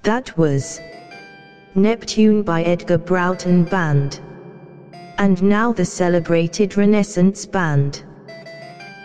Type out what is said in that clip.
That was Neptune by Edgar Broughton Band. And now the celebrated Renaissance Band.